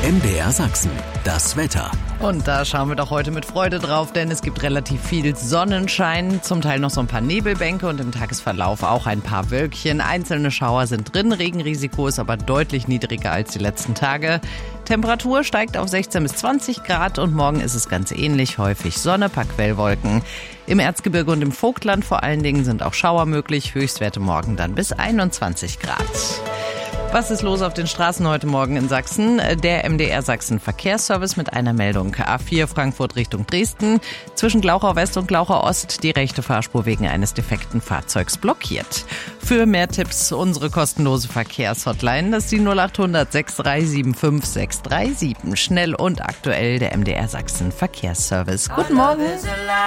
MDR Sachsen, das Wetter. Und da schauen wir doch heute mit Freude drauf, denn es gibt relativ viel Sonnenschein, zum Teil noch so ein paar Nebelbänke und im Tagesverlauf auch ein paar Wölkchen. Einzelne Schauer sind drin, Regenrisiko ist aber deutlich niedriger als die letzten Tage. Temperatur steigt auf 16 bis 20 Grad und morgen ist es ganz ähnlich, häufig Sonne, paar Quellwolken. Im Erzgebirge und im Vogtland vor allen Dingen sind auch Schauer möglich, Höchstwerte morgen dann bis 21 Grad. Was ist los auf den Straßen heute Morgen in Sachsen? Der MDR Sachsen Verkehrsservice mit einer Meldung. A4 Frankfurt Richtung Dresden. Zwischen Glauchau West und Glauchau Ost die rechte Fahrspur wegen eines defekten Fahrzeugs blockiert. Für mehr Tipps unsere kostenlose Verkehrshotline. Das ist die 0800 6375 637. Schnell und aktuell der MDR Sachsen Verkehrsservice. Guten Morgen.